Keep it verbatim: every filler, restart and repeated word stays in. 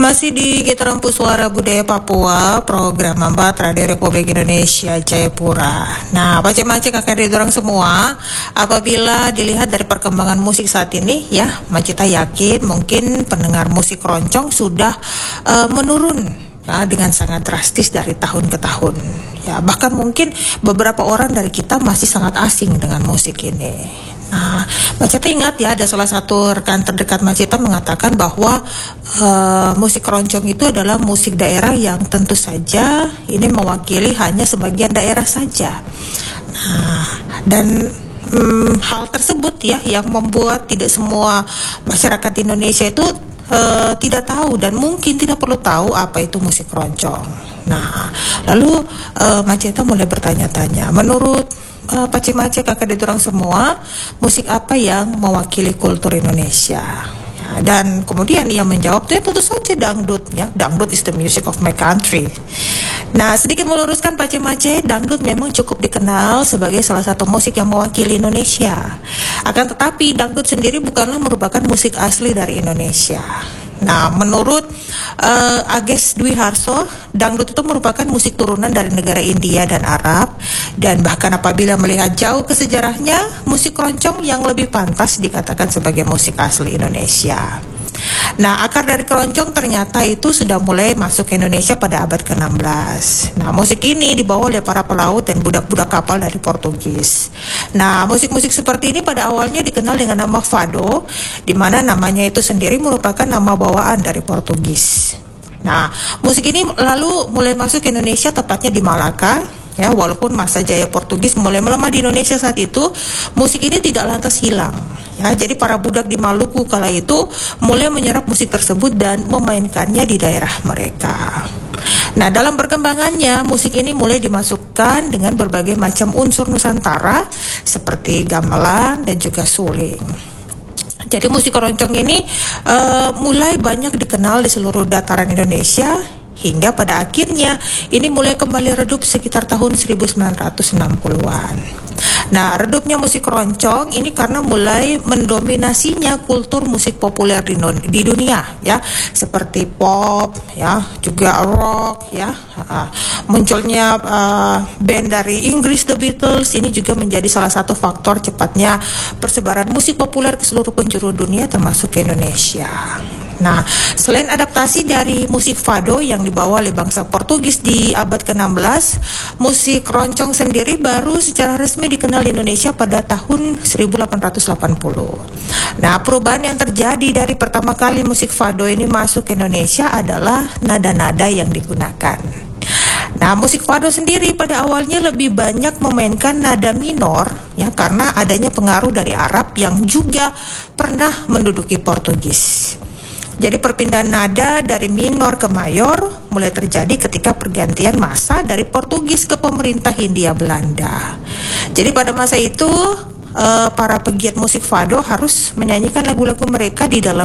Masih di Kita Rempu Suara Budaya Papua, program empat Radio Republik Indonesia Jayapura. Nah, macam-macam akan didorong semua. Apabila dilihat dari perkembangan musik saat ini, ya, Macita yakin mungkin pendengar musik keroncong sudah uh, menurun, ya, dengan sangat drastis dari tahun ke tahun. Ya, bahkan mungkin beberapa orang dari kita masih sangat asing dengan musik ini. Nah, Macita ingat ya, ada salah satu rekan terdekat Macita mengatakan bahwa uh, musik keroncong itu adalah musik daerah yang tentu saja ini mewakili hanya sebagian daerah saja. Nah, dan um, hal tersebut ya yang membuat tidak semua masyarakat Indonesia itu uh, tidak tahu dan mungkin tidak perlu tahu apa itu musik keroncong. Nah, lalu uh, Macita mulai bertanya-tanya, menurut Uh, Pace-mace kakak diturang semua, musik apa yang mewakili kultur Indonesia? Ya, dan kemudian ia menjawab, ya tentu saja dangdut, ya, dangdut is the music of my country. Nah, sedikit meluruskan Pace-mace, dangdut memang cukup dikenal sebagai salah satu musik yang mewakili Indonesia. Akan tetapi dangdut sendiri bukanlah merupakan musik asli dari Indonesia. Nah, menurut uh, Ages Dwi Harso, dangdut itu merupakan musik turunan dari negara India dan Arab, dan bahkan apabila melihat jauh ke sejarahnya, musik keroncong yang lebih pantas dikatakan sebagai musik asli Indonesia. Nah, akar dari keroncong ternyata itu sudah mulai masuk ke Indonesia pada abad ke enam belas. Nah, musik ini dibawa oleh para pelaut dan budak-budak kapal dari Portugis. Nah, musik-musik seperti ini pada awalnya dikenal dengan nama fado, di mana namanya itu sendiri merupakan nama bawaan dari Portugis. Nah, musik ini lalu mulai masuk ke Indonesia, tepatnya di Malaka. Ya, walaupun masa jaya Portugis mulai melemah di Indonesia saat itu, musik ini tidak lantas hilang. Ya, jadi para budak di Maluku kala itu mulai menyerap musik tersebut dan memainkannya di daerah mereka. Nah, dalam perkembangannya, musik ini mulai dimasukkan dengan berbagai macam unsur Nusantara seperti gamelan dan juga suling. Jadi musik keroncong ini uh, mulai banyak dikenal di seluruh dataran Indonesia, hingga pada akhirnya ini mulai kembali redup sekitar tahun seribu sembilan ratus enam puluhan. Nah, redupnya musik keroncong ini karena mulai mendominasinya kultur musik populer di, di dunia, ya, seperti pop, ya, juga rock, ya. Uh, munculnya uh, band dari Inggris The Beatles ini juga menjadi salah satu faktor cepatnya persebaran musik populer ke seluruh penjuru dunia termasuk ke Indonesia. Nah, selain adaptasi dari musik fado yang dibawa oleh bangsa Portugis di abad ke enam belas, musik keroncong sendiri baru secara resmi dikenal di Indonesia pada tahun seribu delapan ratus delapan puluh. Nah, perubahan yang terjadi dari pertama kali musik fado ini masuk ke Indonesia adalah nada-nada yang digunakan. Nah, musik fado sendiri pada awalnya lebih banyak memainkan nada minor, ya, karena adanya pengaruh dari Arab yang juga pernah menduduki Portugis. Jadi perpindahan nada dari minor ke mayor mulai terjadi ketika pergantian masa dari Portugis ke pemerintah Hindia Belanda. Jadi pada masa itu uh, para pegiat musik fado harus menyanyikan lagu-lagu mereka di dalam